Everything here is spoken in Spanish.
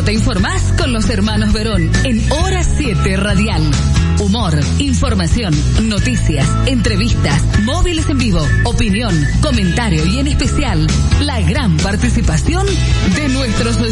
te informás con los hermanos Verón en Hora 7 Radial. Humor, información, noticias, entrevistas, móviles en vivo, opinión, comentario y en especial la gran participación de nuestros